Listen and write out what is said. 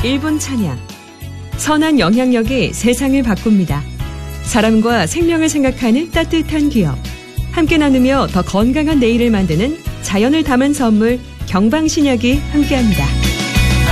1분 찬양. 선한 영향력이 세상을 바꿉니다. 사람과 생명을 생각하는 따뜻한 기업. 함께 나누며 더 건강한 내일을 만드는 자연을 담은 선물 경방신약이 함께합니다.